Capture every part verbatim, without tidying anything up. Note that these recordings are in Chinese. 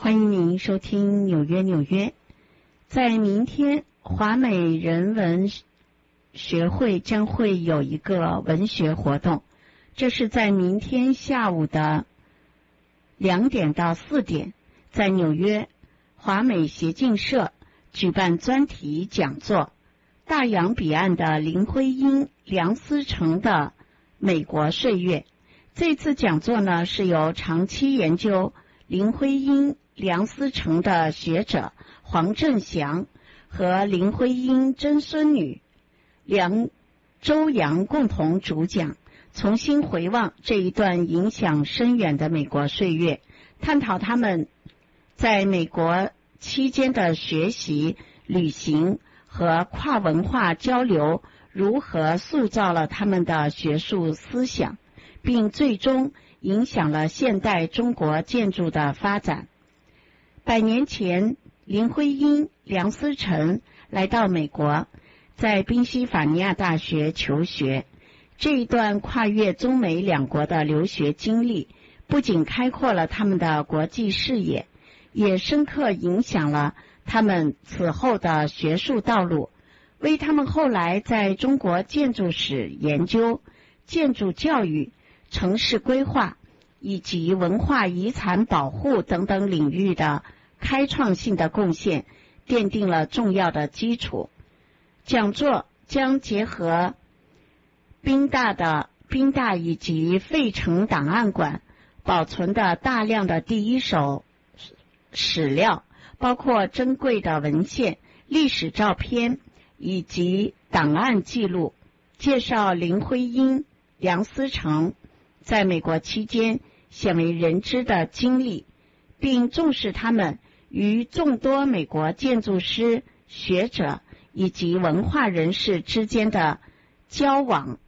欢迎您收听纽约纽约。在明天，华美人文学会将会有一个文学活动，这是在明天下午的两点到四点，在纽约华美协进社举办专题讲座，大洋彼岸的林徽因、梁思成的美国岁月。这次讲座呢，是由长期研究林徽因、梁思成的学者黄振祥和林徽因曾孙女梁周扬共同主讲，重新回望这一段影响深远的美国岁月，探讨他们在美国期间的学习、旅行和跨文化交流如何塑造了他们的学术思想，并最终影响了现代中国建筑的发展。百年前，林徽因、梁思成来到美国，在宾夕法尼亚大学求学。这一段跨越中美两国的留学经历，不仅开阔了他们的国际视野，也深刻影响了他们此后的学术道路，为他们后来在中国建筑史研究、建筑教育、城市规划以及文化遗产保护等等领域的开创性的贡献奠定了重要的基础。讲座将结合宾大的宾大以及费城档案馆保存的大量的第一手史料，包括珍贵的文献、历史照片以及档案记录，介绍林徽因、梁思成在美国期间鲜为人知的经历，并重视他们与众多美国建筑师、学者以及文化人士之间的交往。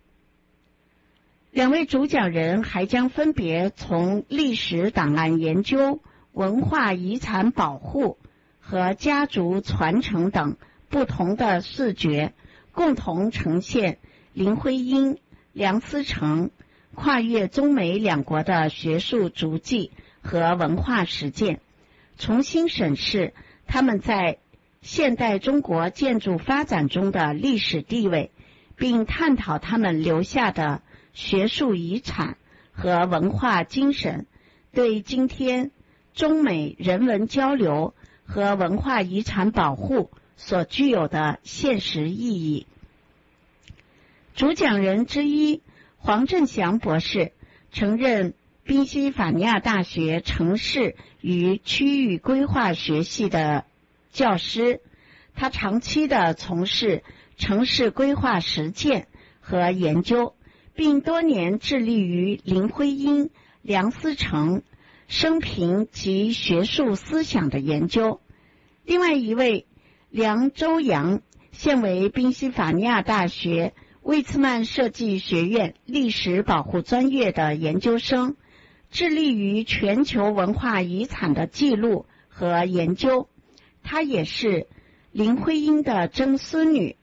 两位主讲人还将分别从历史档案研究、文化遗产保护和家族传承等不同的视角，共同呈现林徽因、梁思成跨越中美两国的学术足迹和文化实践，重新审视他们在现代中国建筑发展中的历史地位，并探讨他们留下的学术遗产和文化精神对今天中美人文交流和文化遗产保护所具有的现实意义。主讲人之一黄振祥博士曾任宾夕法尼亚大学城市与区域规划学系的教师，他长期的从事城市规划实践和研究，并多年致力于林徽因、梁思成生平及学术思想的研究。另外一位梁周扬现为宾夕法尼亚大学魏茨曼设计学院历史保护专业的研究生，致力于全球文化遗产的记录和研究。她也是林徽因的曾孙女。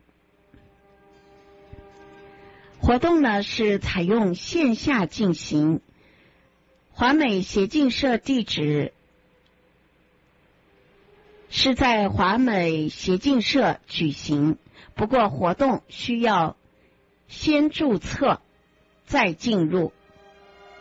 活动呢是采用线下进行，华美协进社地址是在华美协进社举行，不过活动需要先注册再进入。